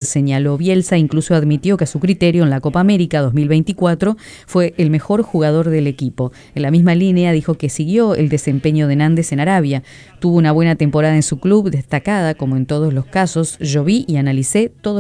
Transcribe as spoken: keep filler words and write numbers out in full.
señaló. Bielsa incluso admitió que a su criterio en la Copa América dos mil veinticuatro fue el mejor jugador del equipo. En la misma línea dijo que siguió el desempeño de Nández en Arabia. Tuvo una buena temporada en su club, destacada como en todos los casos. Yo vi y analicé todos